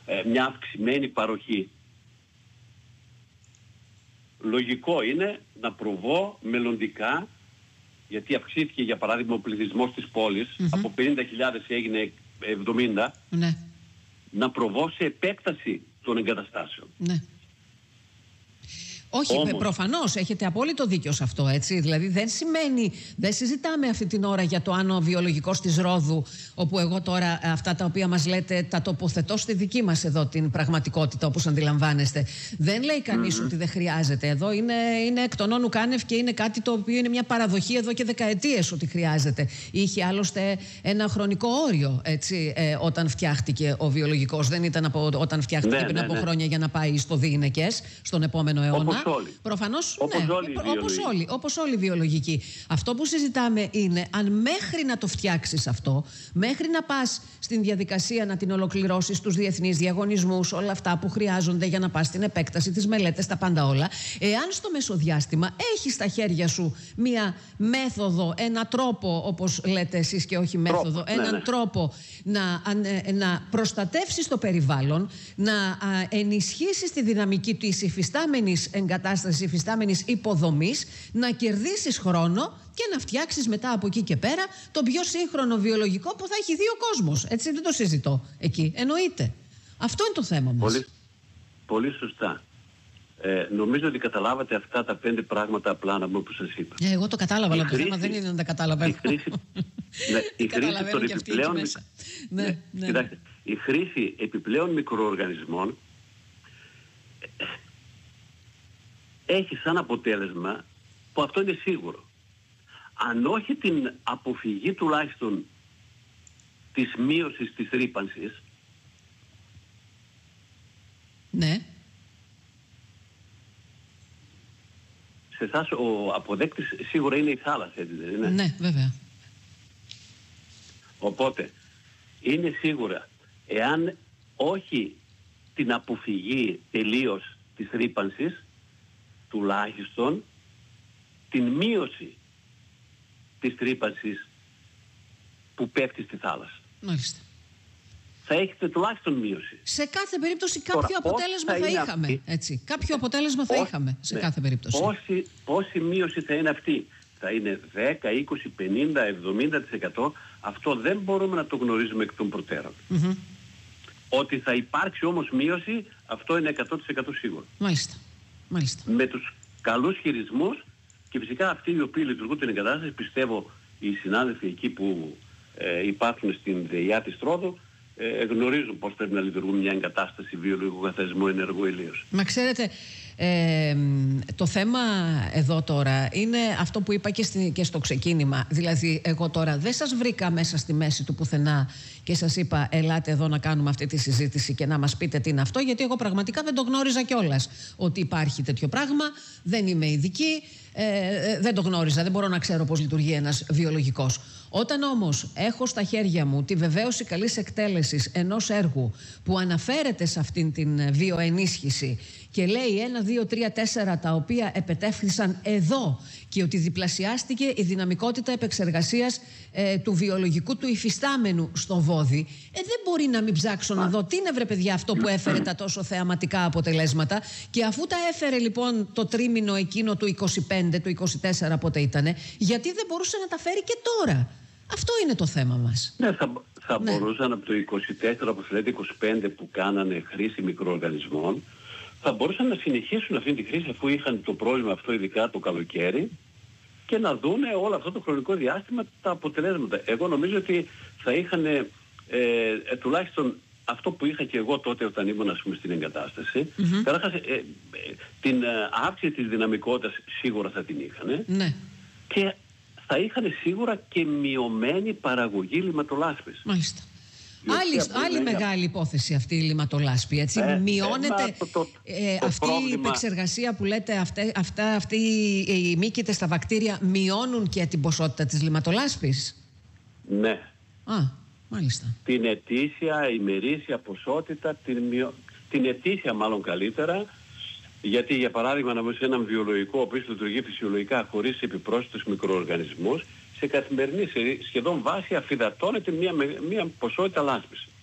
μια αυξημένη παροχή. Λογικό είναι να προβώ μελλοντικά, γιατί αυξήθηκε για παράδειγμα ο πληθυσμός της πόλης, από 50.000 έγινε 70, ναι, να προβώ σε επέκταση των εγκαταστάσεων. Ναι. Όχι, Όμως, προφανώς έχετε απόλυτο δίκιο σε αυτό, έτσι. Δηλαδή δεν συζητάμε αυτή την ώρα για το αν ο βιολογικός της Ρόδου, όπου εγώ τώρα αυτά τα οποία μας λέτε τα τοποθετώ στη δική μας εδώ την πραγματικότητα, όπως αντιλαμβάνεστε. Δεν λέει κανείς ότι δεν χρειάζεται. Εδώ είναι εκ των όνου κάνευ και είναι κάτι το οποίο είναι μια παραδοχή εδώ και δεκαετίες ότι χρειάζεται. Είχε άλλωστε ένα χρονικό όριο, έτσι, όταν φτιάχτηκε ο βιολογικός. Δεν ήταν όταν φτιάχτηκε πριν από χρόνια για να πάει στο διηνεκές, στον επόμενο αιώνα. Προφανώς, όπως όλοι οι βιολογικοί. Αυτό που συζητάμε είναι αν μέχρι να το φτιάξεις αυτό, μέχρι να πας στην διαδικασία να την ολοκληρώσεις, τους διεθνείς διαγωνισμούς, όλα αυτά που χρειάζονται για να πας στην επέκταση, τις μελέτες, τα πάντα όλα, εάν στο μεσοδιάστημα έχεις στα χέρια σου μία μέθοδο, ένα τρόπο, όπως λέτε εσείς και όχι μέθοδο, έναν τρόπο να προστατεύσεις το περιβάλλον, να ενισχύσεις τη δυναμική της υφιστάμενης εγκατάστασης, υφιστάμενης υποδομής, να κερδίσεις χρόνο και να φτιάξεις μετά από εκεί και πέρα το πιο σύγχρονο βιολογικό που θα έχει δει ο κόσμος. Έτσι, δεν το συζητώ εκεί. Εννοείται. Αυτό είναι το θέμα μας. Πολύ, πολύ σωστά. Νομίζω ότι καταλάβατε αυτά τα 5 πράγματα απλά να πω που σας είπα. Εγώ το κατάλαβα, αλλά το θέμα δεν είναι να τα κατάλαβα. Η χρήση των επιπλέον... Κοιτάξτε, η χρήση επιπλέον μικροοργανισμών έχει σαν αποτέλεσμα, που αυτό είναι σίγουρο, αν όχι την αποφυγή τουλάχιστον της μείωσης της ρύπανσης, ναι, σε εσάς ο αποδέκτης σίγουρα είναι η θάλασσα, έτσι δεν είναι? Ναι, βέβαια. Οπότε είναι σίγουρα, εάν όχι την αποφυγή τελείως της ρύπανσης, τουλάχιστον την μείωση της τρύπανσης που πέφτει στη θάλασσα. Μάλιστα. Θα έχετε τουλάχιστον μείωση. Σε κάθε περίπτωση κάποιο αποτέλεσμα θα είχαμε. Έτσι. Κάποιο αποτέλεσμα θα είχαμε σε κάθε περίπτωση. Πόση μείωση θα είναι αυτή? Θα είναι 10, 20, 50, 70%? Αυτό δεν μπορούμε να το γνωρίζουμε εκ των προτέρων. Ότι θα υπάρξει όμως μείωση, αυτό είναι 100% σίγουρο. Μάλιστα. Με τους καλούς χειρισμούς και φυσικά αυτοί οι οποίοι λειτουργούν την εγκατάσταση, πιστεύω οι συνάδελφοι εκεί που υπάρχουν στην ΔΕΙΑ της Τρόδου γνωρίζουν πώς πρέπει να λειτουργούν μια εγκατάσταση βιολογικού καθαρισμού ενεργού ηλίως. Μα ξέρετε, το θέμα εδώ τώρα είναι αυτό που είπα και στο ξεκίνημα. Δηλαδή, εγώ τώρα δεν σας βρήκα μέσα στη μέση του πουθενά και σας είπα ελάτε εδώ να κάνουμε αυτή τη συζήτηση και να μας πείτε τι είναι αυτό, γιατί εγώ πραγματικά δεν το γνώριζα κιόλας ότι υπάρχει τέτοιο πράγμα. Δεν είμαι ειδική, δεν το γνώριζα, δεν μπορώ να ξέρω πώς λειτουργεί ένας βιολογικός. Όταν όμως έχω στα χέρια μου τη βεβαίωση καλής εκτέλεσης ενός έργου που αναφέρεται σε αυτήν την βιοενίσχυση και λέει 1, 2, 3, 4 τα οποία επετεύχθησαν εδώ και ότι διπλασιάστηκε η δυναμικότητα επεξεργασίας του βιολογικού του υφιστάμενου στο Βόδι, δεν μπορεί να μην ψάξω να δω τι είναι βρε παιδιά αυτό που έφερε τα τόσο θεαματικά αποτελέσματα, και αφού τα έφερε λοιπόν το τρίμηνο εκείνο του 25, του 24 πότε ήτανε, γιατί δεν μπορούσε να τα φέρει και τώρα? Αυτό είναι το θέμα μας. Ναι, θα μπορούσαν από το 24, όπως λέτε 25 που κάνανε χρήση μικροοργανισμών, θα μπορούσαν να συνεχίσουν αυτή τη χρήση αφού είχαν το πρόβλημα αυτό ειδικά το καλοκαίρι και να δούνε όλο αυτό το χρονικό διάστημα τα αποτελέσματα. Εγώ νομίζω ότι θα είχαν τουλάχιστον αυτό που είχα και εγώ τότε όταν ήμουν ας πούμε στην εγκατάσταση. Καταρχάς την αύξηση της δυναμικότητας σίγουρα θα την είχαν. Ναι. Και θα είχαν σίγουρα και μειωμένη παραγωγή λιματολάσπης. Μάλιστα. Άλλη μεγάλη υπόθεση αυτή η λιματολάσπη, έτσι. Μειώνεται αυτή η επεξεργασία που λέτε, αυτοί οι μύκητες στα βακτήρια μειώνουν και την ποσότητα της λιματολάσπης. Ναι. Μάλιστα. Την ετήσια, ημερήσια ποσότητα, την ετήσια μάλλον καλύτερα, γιατί για παράδειγμα να βρει έναν βιολογικό ο οποίος λειτουργεί φυσιολογικά χωρίς επιπρόσθετους μικροοργανισμούς, σε καθημερινή σχεδόν βάση αφυδατώνεται μια ποσότητα λάσπης.